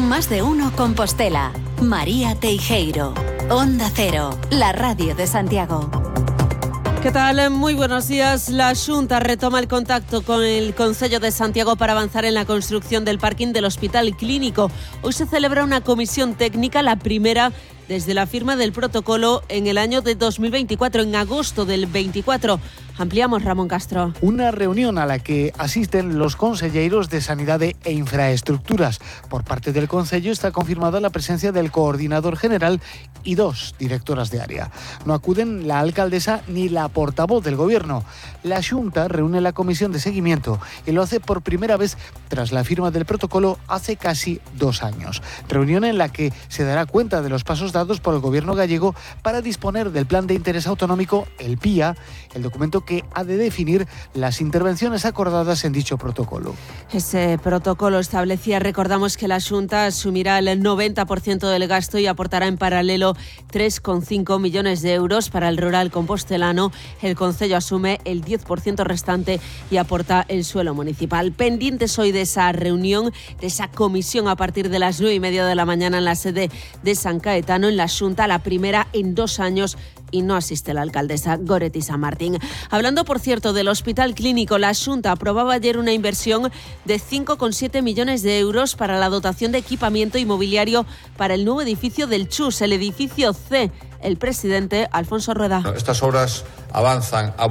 Más de uno Compostela. María Teijeiro. Onda Cero, la radio de Santiago. ¿Qué tal? Muy buenos días. La Xunta retoma el contacto con el Concello de Santiago para avanzar en la construcción del parking del Hospital Clínico. Hoy se celebra una comisión técnica, la primera desde la firma del protocolo en el año de 2024, en agosto del 24. Ampliamos, Ramón Castro. Una reunión a la que asisten los conselleiros de Sanidade e Infraestructuras. Por parte del Concello está confirmada la presencia del coordinador general y 2 directoras de área. No acuden la alcaldesa ni la portavoz del Gobierno. La Xunta reúne la comisión de seguimiento y lo hace por primera vez tras la firma del protocolo hace casi 2 años. Reunión en la que se dará cuenta de los pasos dados por el Gobierno gallego para disponer del Plan de Interés Autonómico, el PIA, el documento que ha de definir las intervenciones acordadas en dicho protocolo. Ese protocolo establecía, recordamos, que la Xunta asumirá el 90% del gasto y aportará en paralelo 3,5 millones de euros para el rural compostelano. El Concello asume el 10% restante y aporta el suelo municipal. Pendientes hoy de esa reunión, de esa comisión a partir de las 9:30 de la mañana en la sede de San Caetano, en la Xunta, la primera en 2 años, y no asiste la alcaldesa Goretti San Martín. Hablando, por cierto, del Hospital Clínico, la Xunta aprobaba ayer una inversión de 5,7 millones de euros para la dotación de equipamiento inmobiliario para el nuevo edificio del Chus, el edificio C. El presidente, Alfonso Rueda. Estas obras avanzan a